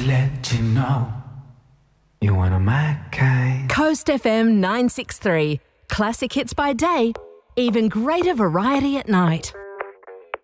let you know you're one of my kind. Coast FM 963. Classic hits by day, even greater variety at night.